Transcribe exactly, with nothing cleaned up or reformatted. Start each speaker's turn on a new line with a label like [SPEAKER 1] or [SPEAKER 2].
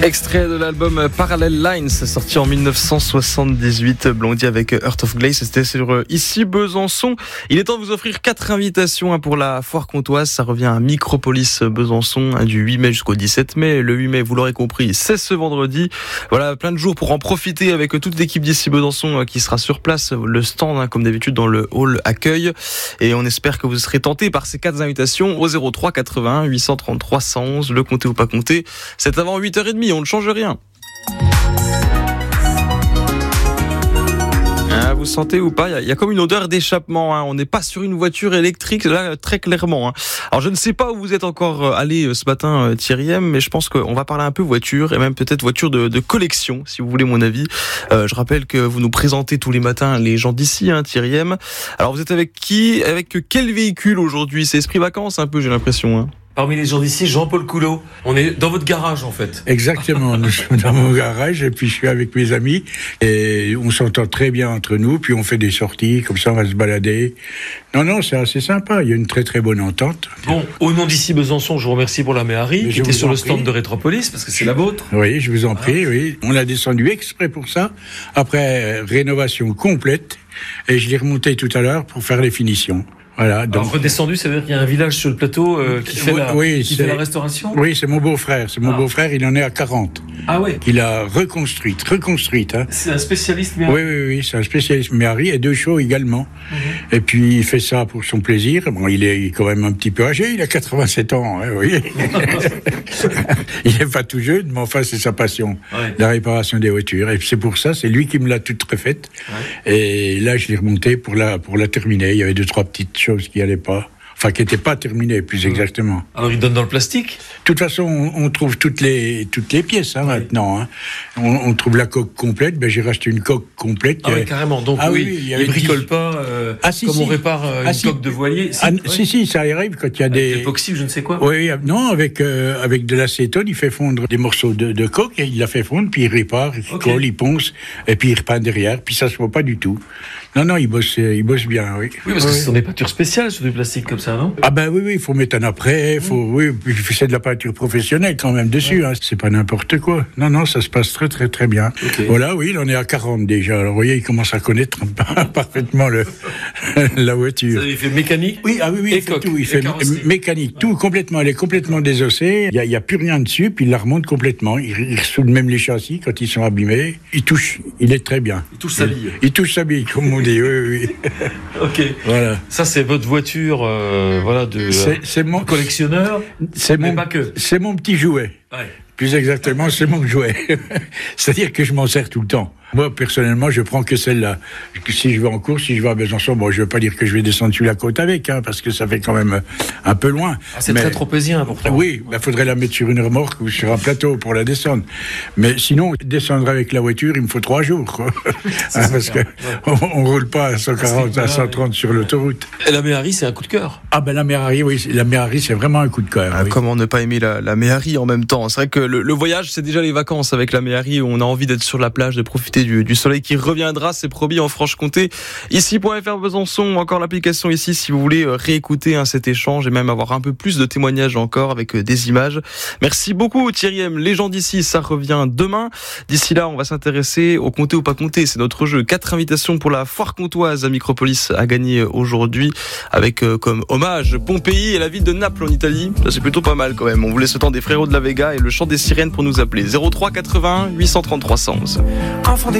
[SPEAKER 1] Extrait de l'album Parallel Lines, sorti en dix-neuf cent soixante-dix-huit, Blondie avec Heart of Glaze, c'était sur Ici Besançon. Il est temps de vous offrir quatre invitations pour la foire comtoise, ça revient à Micropolis Besançon du huit mai jusqu'au dix-sept mai. Le huit mai, vous l'aurez compris, c'est ce vendredi. Voilà, plein de jours pour en profiter avec toute l'équipe d'Ici Besançon qui sera sur place, le stand comme d'habitude dans le hall accueil. Et on espère que vous serez tentés par ces quatre invitations au zéro trois quatre-vingt-un huit cent trente-trois cent onze. Le compter ou pas compter, c'est avant huit heures trente, on ne change rien. Ah, vous sentez ou pas, il y, y a comme une odeur d'échappement, hein. On n'est pas sur une voiture électrique là, très clairement, hein. Alors je ne sais pas où vous êtes encore allé ce matin, Thierry M, mais je pense qu'on va parler un peu voiture et même peut-être voiture de, de collection, si vous voulez mon avis. Euh, je rappelle que vous nous présentez tous les matins les gens d'ici, hein, Thierry M. Alors vous êtes avec qui, avec quel véhicule aujourd'hui? C'est esprit vacances un peu, j'ai l'impression, hein.
[SPEAKER 2] Parmi les gens d'ici, Jean-Paul Coulot. On est dans votre garage, en fait.
[SPEAKER 3] Exactement. Nous sommes dans mon garage et puis je suis avec mes amis et on s'entend très bien entre nous. Puis on fait des sorties, comme ça on va se balader. Non, non, c'est assez sympa. Il y a une très très bonne entente.
[SPEAKER 2] Bon, au nom d'Ici Besançon, je vous remercie pour la Méhari, qui était sur le stand de Rétropolis, parce que c'est la vôtre.
[SPEAKER 3] Oui, je vous en prie, oui. On l'a descendu exprès pour ça. Après, rénovation complète. Et je l'ai remonté tout à l'heure pour faire les finitions. Voilà, donc...
[SPEAKER 2] Alors, redescendu, ça veut dire qu'il y a un village sur le plateau euh, qui, fait, la,
[SPEAKER 3] oui,
[SPEAKER 2] qui fait la restauration.
[SPEAKER 3] Oui, c'est mon beau-frère. C'est mon ah. beau-frère, il en est à quarante.
[SPEAKER 2] Ah oui.
[SPEAKER 3] Il a reconstruite, reconstruite. Hein.
[SPEAKER 2] C'est un spécialiste Méhari.
[SPEAKER 3] Oui, oui, oui, c'est un spécialiste Méhari et deux chevaux également. Mm-hmm. Et puis, il fait ça pour son plaisir. Bon, il est quand même un petit peu âgé, il a quatre-vingt-sept ans, hein, oui. Il n'est pas tout jeune, mais enfin, c'est sa passion, ouais. La réparation des voitures. Et c'est pour ça, c'est lui qui me l'a toute refaite. Ouais. Et là, je l'ai remontée pour la, pour la terminer. Il y avait deux, trois petites choses qui n'allaient pas. Enfin, qui n'étaient pas terminées, plus exactement.
[SPEAKER 2] Alors, il donne dans le plastique ?
[SPEAKER 3] De toute façon, on, on trouve toutes les, toutes les pièces, hein, oui. Maintenant. Hein. On, on trouve la coque complète. Ben, j'ai racheté une coque complète.
[SPEAKER 2] Ah oui, carrément. Donc, ah, oui, oui, il ne bricole dix... pas euh, ah, si, comme si. On répare euh, ah, une si. coque de voilier. Si,
[SPEAKER 3] ah,
[SPEAKER 2] oui.
[SPEAKER 3] si, si, ça arrive quand il y a
[SPEAKER 2] avec
[SPEAKER 3] des...
[SPEAKER 2] l'époxy ou je ne sais quoi.
[SPEAKER 3] Oui, non, avec, euh, avec de l'acétone, il fait fondre des morceaux de, de coque, et il la fait fondre, puis il répare, il okay. colle, il ponce, et puis il repeint derrière, puis ça ne se voit pas du tout. Non, non, il bosse, il bosse bien, oui.
[SPEAKER 2] Oui, parce que oui. Ce sont des peintures spéciales sur du plastique comme ça, non ?
[SPEAKER 3] Ah ben oui, oui, il faut mettre un après, faut, mmh. oui, puis c'est de la peinture professionnelle quand même dessus, ouais. Hein, c'est pas n'importe quoi. Non, non, ça se passe très, très, très bien. Okay. Voilà, oui, il en est à quarante déjà. Alors, vous voyez, il commence à connaître parfaitement le, la voiture.
[SPEAKER 2] Ça, il fait mécanique ?
[SPEAKER 3] Oui, ah oui, oui, il fait tout. Il fait mécanique, tout, complètement. Elle est complètement désossée. Il n'y a, a plus rien dessus, puis il la remonte complètement. Il, il ressoude même les châssis quand ils sont abîmés. Il touche, il est très bien.
[SPEAKER 2] Il touche sa bille.
[SPEAKER 3] Il, il touche sa bille, comme on dit, oui, oui.
[SPEAKER 2] Ok. Voilà. Ça, c'est votre voiture, euh, voilà, de
[SPEAKER 3] c'est, c'est mon
[SPEAKER 2] collectionneur.
[SPEAKER 3] C'est
[SPEAKER 2] mais
[SPEAKER 3] mon,
[SPEAKER 2] pas que.
[SPEAKER 3] C'est mon petit jouet.
[SPEAKER 2] Ouais.
[SPEAKER 3] Plus exactement, c'est mon jouet. C'est-à-dire que je m'en sers tout le temps. Moi, personnellement, je prends que celle-là. Si je vais en course, si je vais à Besançon, bon, je veux pas dire que je vais descendre sur la côte avec, hein, parce que ça fait quand même un peu loin.
[SPEAKER 2] Ah, c'est mais, très tropézien, pourtant.
[SPEAKER 3] Oui, il bah, faudrait la mettre sur une remorque ou sur un plateau pour la descendre. Mais sinon, descendre avec la voiture, il me faut trois jours, quoi. Hein, parce que ouais. on, on roule pas à cent quarante, à cent trente sur l'autoroute.
[SPEAKER 2] Et la Méhari, c'est un coup de cœur.
[SPEAKER 3] Ah ben la Méhari, oui, la Méhari, c'est vraiment un coup de cœur.
[SPEAKER 1] Ah,
[SPEAKER 3] oui.
[SPEAKER 1] Comment ne pas aimer la, la Méhari en même temps ? C'est vrai que le, le voyage, c'est déjà les vacances avec la Méhari. On a envie d'être sur la plage, de profiter du, du soleil qui reviendra, c'est promis, en Franche-Comté. Ici.fr Besançon, encore l'application ici si vous voulez réécouter hein, cet échange et même avoir un peu plus de témoignages encore avec euh, des images. Merci beaucoup Thierry M. Les gens d'ici, ça revient demain. D'ici là, on va s'intéresser au compter ou pas compter. C'est notre jeu. Quatre invitations pour la foire comtoise à Micropolis à gagner aujourd'hui avec euh, comme hommage Pompéi et la ville de Naples en Italie. Ça c'est plutôt pas mal quand même. On vous laisse le temps des frérots de la Vega et le chant des sirènes pour nous appeler. zéro trois quatre-vingt-un huit cent trente-trois cent onze.